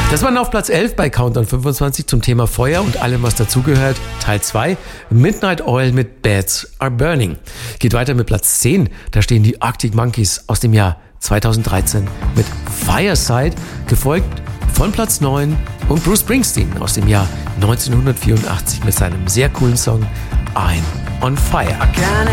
Das war auf Platz 11 bei Countdown 25 zum Thema Feuer und allem, was dazugehört. Teil 2, Midnight Oil mit Beds Are Burning. Geht weiter mit Platz 10. Da stehen die Arctic Monkeys aus dem Jahr 2013 mit Fireside, gefolgt von Platz 9 und Bruce Springsteen aus dem Jahr 1984 mit seinem sehr coolen Song I'm on Fire.